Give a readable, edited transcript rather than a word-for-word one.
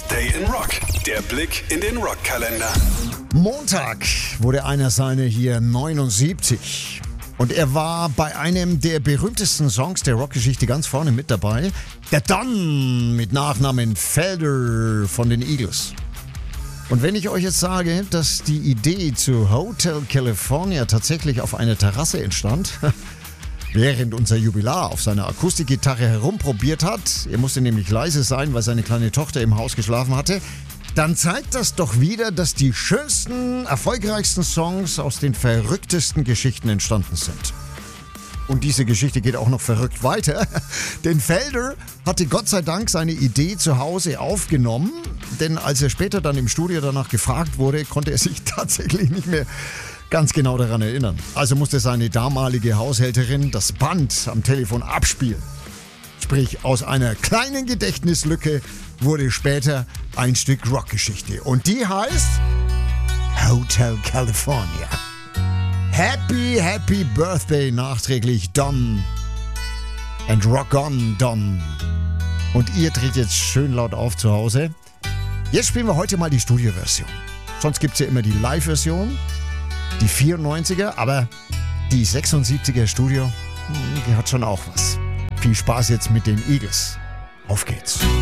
Stay in Rock. Der Blick in den Rockkalender. Montag wurde einer seiner hier 79. Und er war bei einem der berühmtesten Songs der Rockgeschichte ganz vorne mit dabei. Der Don mit Nachnamen Felder von den Eagles. Und wenn ich euch jetzt sage, dass die Idee zu Hotel California tatsächlich auf einer Terrasse entstand, während unser Jubilar auf seiner Akustikgitarre herumprobiert hat, er musste nämlich leise sein, weil seine kleine Tochter im Haus geschlafen hatte, dann zeigt das doch wieder, dass die schönsten, erfolgreichsten Songs aus den verrücktesten Geschichten entstanden sind. Und diese Geschichte geht auch noch verrückt weiter, denn Felder hatte Gott sei Dank seine Idee zu Hause aufgenommen, denn als er später dann im Studio danach gefragt wurde, konnte er sich tatsächlich nicht mehr ganz genau daran erinnern. Also musste seine damalige Haushälterin das Band am Telefon abspielen. Sprich, aus einer kleinen Gedächtnislücke wurde später ein Stück Rockgeschichte. Und die heißt Hotel California. Happy Birthday nachträglich, Don. And rock on, Don. Und ihr dreht jetzt schön laut auf zu Hause. Jetzt spielen wir heute mal die Studioversion. Sonst gibt es ja immer die Live-Version, die 94er, aber die 76er Studio, die hat schon auch was. Viel Spaß jetzt mit den Eagles. Auf geht's.